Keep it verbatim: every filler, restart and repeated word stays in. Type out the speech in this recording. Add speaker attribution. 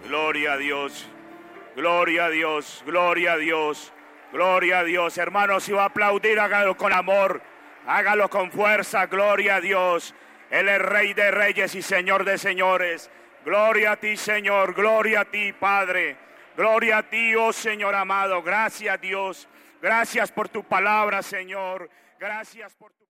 Speaker 1: Gloria a Dios, gloria a Dios, gloria a Dios, gloria a Dios. Hermanos, si va a aplaudir, hágalo con amor, hágalo con fuerza. Gloria a Dios. Él es Rey de Reyes y Señor de Señores. Gloria a ti, Señor, gloria a ti, Padre. Gloria a ti, oh Señor amado. Gracias, Dios. Gracias por tu palabra, Señor. Gracias por tu